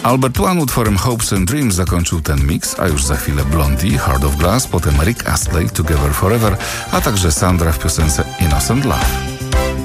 Albert One utworem Hopes and Dreams zakończył ten mix, a już za chwilę Blondie, Heart of Glass, potem Rick Astley, Together Forever, a także Sandra w piosence Innocent Love.